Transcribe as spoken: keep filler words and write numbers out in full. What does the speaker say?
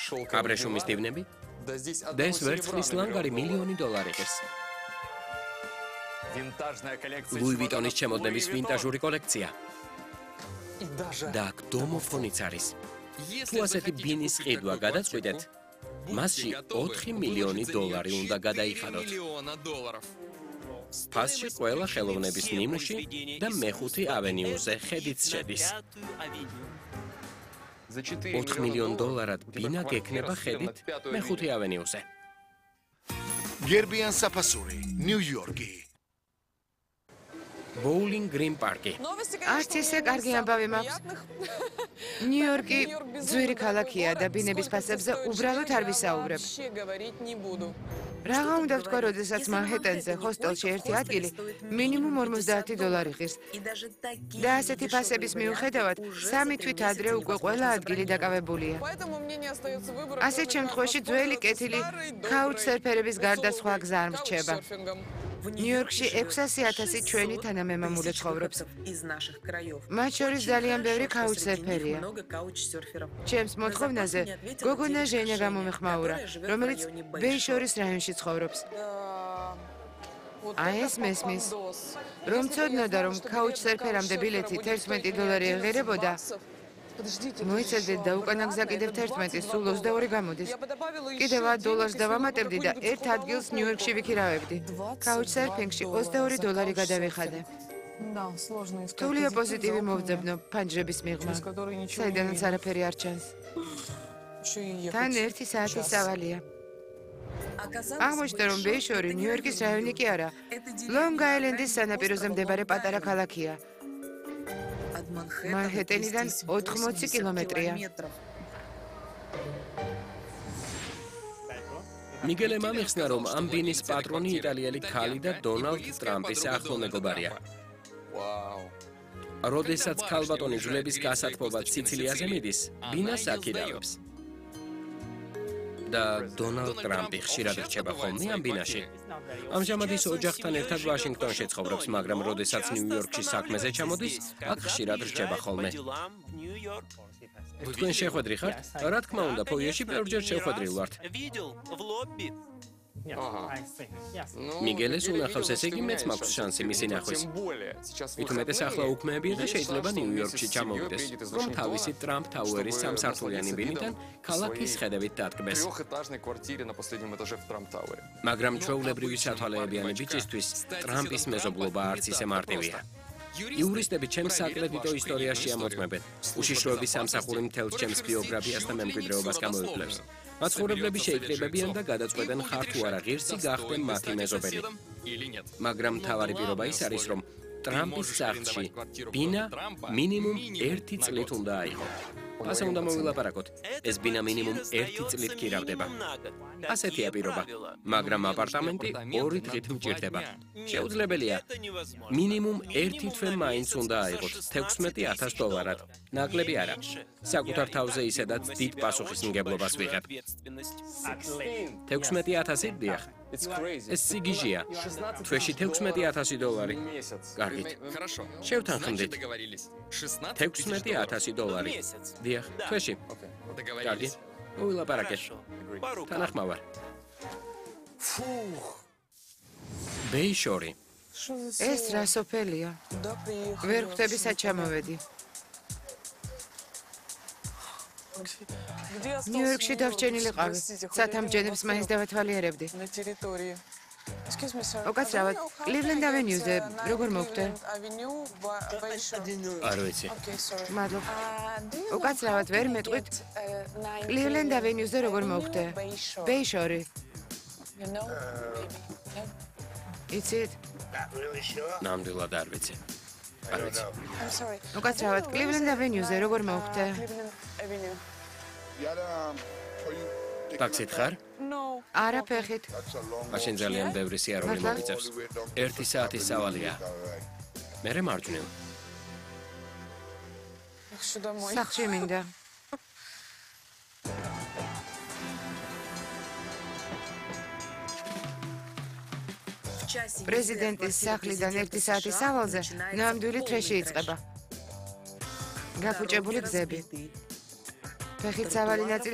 აბრეშუმის დივნები? და ეს ვერცხლის ლანგარი მილიონი დოლარი ღირს. ლუი ვიტონის ჩემოდნების ვინტაჟური კოლექცია. და აქ დომოფონიც არის. თუ ასეთი ბინის ყიდვა გადაწყვიტეთ, მასში ოთხი მილიონი დოლარი უნდა გადაიხადოთ. ფასში ყველა ხელოვნების ნიმუში და მეხუთე ავენიუზე ხედიც შედის. ოთხ მილიონ დოლარად ბინა გექნება ხედით მეხუთე ავენიუზე. გერბიან საფასური, ნიუ-იორკი. ბოულინგ გრინ პარკი. არც ისე კარგი ამბავი მაქვს. ნიუ-იორკი ძვირი ქალაქია და ბინების ფასებზე უბრალოდ არ ვისაუბრებ. Რაღა უნდა ვთქვა, როდესაც მანჰეტენზე ჰოსტელში ერთი ადგილი მინიმუმ ორმოცდაათი დოლარი ღირს. და ასეთი ფასების მიუხედავად, სამი თვით ადრე უკვე ყველა ადგილი დაკავებულია. ასეთ შემთხვევაში ძველი კეთილი კაუჩსერფერების გარდა სხვა გზა არ მრჩება. ნიუ-იორკში ექვსასი ათასი ჩვენი თანამემამულე ცხოვრობს. მათ შორის ძალიან ბევრი კაუჩსერფერია. ჩემს მოთხოვნაზე გოგონა ჟენა გამომეხმაურა, რომელიც ბეიშორის რაიონში ცხოვრობს. აი ეს მესმის. რომ ცოდნოდა, რომ კაუჩსერფერამდე ბილეთი თერთმეტი დოლარი ეღირებოდა, მოიცადეთ და უკანა გზა კიდევ თერთმეტი, სულ ოცდაორი გამოდის. კიდევ ათ დოლარს დავამატებდი და ერთ ადგილს ნიუ-იორკში ვიქირავებდი. კაუჩსერფინგში ოცდაორი დოლარი გადავიხადე. რთულია პოზიტივი მოვძებნო ფანჯრების მიღმა, საიდანაც არაფერი არ ჩანს. თან ერთი საათის სავალია. აღმოჩნდა, რომ ბეიშორი ნიუ-იორკის რაიონი კი არა, ლონგ-აილენდის სანაპიროზე მდებარე პატარა ქალაქია. მანჰეტენიდან ოთხმოცი კილომეტრია. მიგელემ ამიხსნა, რომ ამ ბინის პატრონი იტალიელი ქალი და დონალდ ტრამპის ახლო მეგობარია. როდესაც ქალბატონი ძვლების გასათბობად სიცილიაზე მიდის, ბინას აკიდავებს. და დონალდ ტრამპი ხშირად რჩება ხოლმე ამ ბინაში. ამჟამად ის ოჯახთან ერთად ვაშინგტონში ცხოვრობს, მაგრამ როდესაც ნიუ-იორკში საქმეზე ჩამოდის, აქ ხშირად რჩება ხოლმე. თქვენ შეხვედრი ხართ? რა თქმა უნდა, ფოიეში ბევრჯერ შეხვედრილ ვართ. მიგელეს უნახავს, ესე იგი მეც მაქვს შანსი მისი ნახვის. მით უმეტეს ახლა უქმეებია და შეიძლება ნიუ-იორკში ჩამოვიდეს, რომ თავისი ტრამპ თაუერის სამსართულიანი ბინიდან ქალაქის ხედებით დატკბეს. მაგრამ ჩვეულებრივი სათვალეებიანი ბიჭისთვის ტრამპის მეზობლობა არც ისე მარტივია. იურისტები ჩემს საკრედიტო ისტორიაში ამოწმებენ. უშიშროების სამსახური მთელს ჩემს ბიოგრაფიას და მემკვიდრეობას გამოიკვლევს. მაცხოვრებლები შეიკრიბებიან და გადაწყვეტენ ხარ თუ არა ღირსი გახდნენ მათი მეზობელი. მაგრამ მთავარი პირობა ის არის, რომ ტრამპის სახლში ბინა მინიმუმ ერთი წლით უნდა აიღო. ასე უნდა მოვილაპარაკოთ. ეს ბინა მინიმუმ ერთი წლით ქირავდება. ასეთია პირობა, მაგრამ აპარტამენტი ორი დღით მჭირდება. შეუძლებელია. მინიმუმ ერთი თვე მაინც უნდა აიღოთ თექვსმეტი ათას დოლარად. ნაკლები არა. საკუთარ თავზე ისედაც დიდ პასუხისმგებლობას ვიღებ. თექვსმეტი ათასი დიახ. ეს სიგიჟია. თვეში თექვსმეტი ათასი დოლარი. კარგით. შევთანხმდით. თექვსმეტი ათასი დოლარი. დიახ, თვეში. კარგი. მოვილაპარაკეთ. თანახმავარ. ბეიშორი. ეს რა სოფელია? ვერ ხვდები საჩამოვედი. ნიუ-იორკში დარჩენილიყავი. სათამბჯენებს მაინც დავათვალიერებდი. უკაცრავად, კლივლენდ ავენიუზე როგორ მოვხვდე? არ ვიცი. მადლობა. უკაცრავად, ვერ მეტყვით. კლივლენდ ავენიუზე როგორ მოვხვდე? ბეიშორი. იცით? ნამდვილად არ ვიცი. არ ვიცი. უკაცრავად, კლივლენდ ავენიუზე როგორ მოვხვდე? ტაქსით ხარ? არა, ფეხით. მაშინ ძალიან ბევრი სიარული მოგიწევს. ერთი საათის სავალია. მერე მარჯვნივ. სახლში მინდა. პრეზიდენტის სახლიდან ერთი საათის სავალზე ნამდვილი თრეში იწყება. გაფუჭებული გზები. ფეხით სავალი ნაწილი